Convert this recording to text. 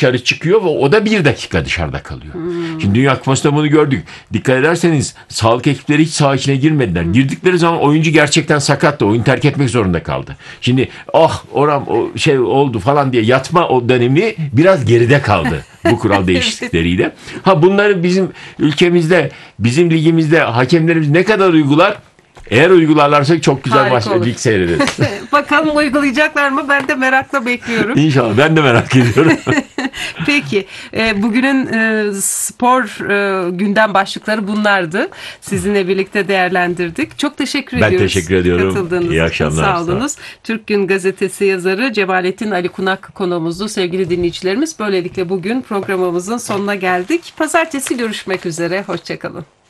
dışarı çıkıyor ve o da 1 dakika dışarıda kalıyor. Şimdi Dünya Kupası'nda bunu gördük. Dikkat ederseniz sağlık ekipleri hiç saha içine girmediler. Girdikleri zaman oyuncu gerçekten sakattı. Oyun terk etmek zorunda kaldı. Şimdi oram o şey oldu falan diye yatma o dönemi biraz geride kaldı bu kural değişiklikleriyle. Bunları bizim ülkemizde, bizim ligimizde hakemlerimiz ne kadar uygular? Eğer uygularlarsa çok güzel lig seyrederiz. Bakalım uygulayacaklar mı? Ben de merakla bekliyorum. İnşallah. Ben de merak ediyorum. Peki. Bugünün spor gündem başlıkları bunlardı. Sizinle birlikte değerlendirdik. Çok teşekkür ediyoruz. Ben teşekkür ediyorum. Katıldığınız İyi akşamlar. Sağ olunuz. Türk Gün Gazetesi yazarı Cebalettin Ali Kunak konuğumuzdu. Sevgili dinleyicilerimiz, böylelikle bugün programımızın sonuna geldik. Pazartesi görüşmek üzere. Hoşçakalın.